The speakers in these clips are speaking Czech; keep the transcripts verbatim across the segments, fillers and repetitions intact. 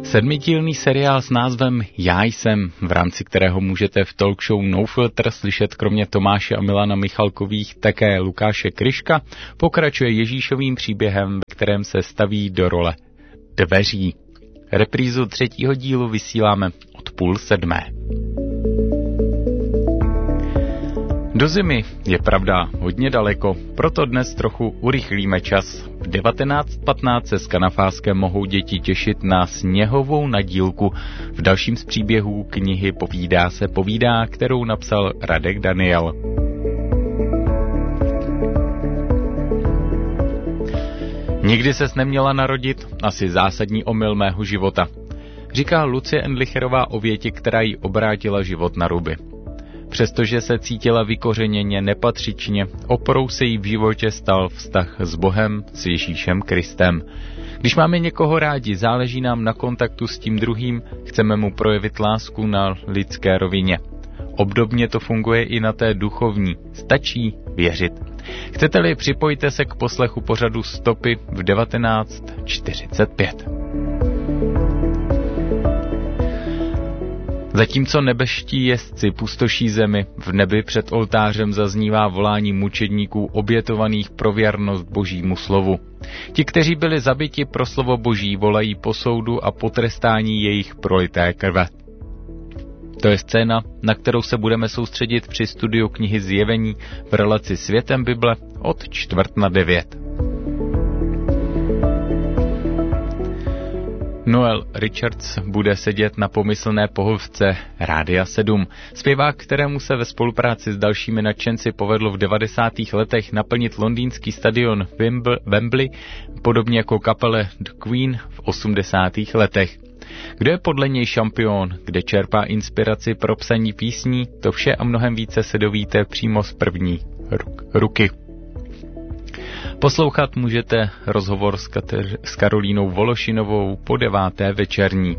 Sedmidílný seriál s názvem Já jsem, v rámci kterého můžete v talk show No Filter slyšet kromě Tomáše a Milana Michalkových také Lukáše Kryška, pokračuje Ježíšovým příběhem, ve kterém se staví do role dveří. Reprízu třetího dílu vysíláme od půl sedmé. Do zimy je pravda hodně daleko, proto dnes trochu urychlíme čas. V devatenáct patnáct se s Kanafáskem mohou děti těšit na sněhovou nadílku. V dalším z příběhů knihy Povídá se povídá, kterou napsal Radek Daniel. Nikdy ses neměla narodit, asi zásadní omyl mého života. Říká Lucie Endlicherová o větě, která jí obrátila život na ruby. Přestože se cítila vykořeněně nepatřičně, oporou se jí v životě stal vztah s Bohem, s Ježíšem Kristem. Když máme někoho rádi, záleží nám na kontaktu s tím druhým, chceme mu projevit lásku na lidské rovině. Obdobně to funguje i na té duchovní. Stačí věřit. Chcete-li, připojte se k poslechu pořadu Stopy v devatenáct čtyřicet pět. Zatímco nebeští jezdci pustoší zemi, v nebi před oltářem zaznívá volání mučedníků obětovaných pro věrnost Božímu slovu. Ti, kteří byli zabiti pro slovo Boží, volají po soudu a potrestání jejich prolité krve. To je scéna, na kterou se budeme soustředit při studiu knihy Zjevení v relaci Světem Bible od čtvrt na devět. Noel Richards bude sedět na pomyslné pohovce Rádia sedm. Zpěvák, kterému se ve spolupráci s dalšími nadšenci povedlo v devadesátých letech naplnit londýnský stadion Wembley, podobně jako kapele The Queen v osmdesátých letech. Kdo je podle něj šampion, kde čerpá inspiraci pro psaní písní, to vše a mnohem více se dovíte přímo z první ruky. Poslouchat můžete rozhovor s, Kateř- s Karolínou Vološinovou po deváté večerní.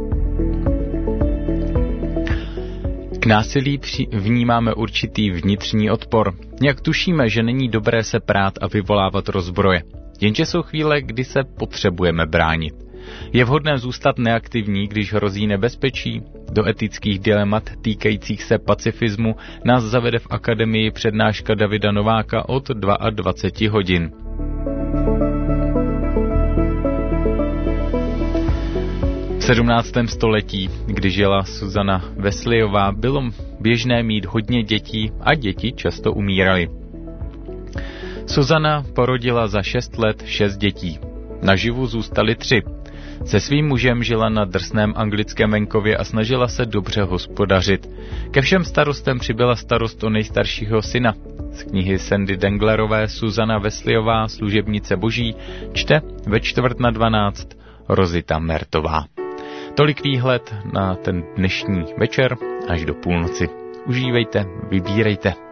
K násilí při- vnímáme určitý vnitřní odpor. Nějak tušíme, že není dobré se prát a vyvolávat rozbroje. Jenže jsou chvíle, kdy se potřebujeme bránit. Je vhodné zůstat neaktivní, když hrozí nebezpečí? Do etických dilemat týkajících se pacifismu nás zavede v akademii přednáška Davida Nováka od dvacet dva hodin. V sedmnáctém století, kdy žila Susana Wesleyová, bylo běžné mít hodně dětí a děti často umíraly. Susana porodila za šest let šest dětí. Naživu zůstaly tři. Se svým mužem žila na drsném anglickém venkově a snažila se dobře hospodařit. Ke všem starostem přibyla starost o nejstaršího syna. Z knihy Sandy Denglerové Susana Wesleyová, služebnice Boží, čte ve čtvrt na dvanáct Rozita Mertová. Tolik výhled na ten dnešní večer až do půlnoci. Užívejte, vybírejte.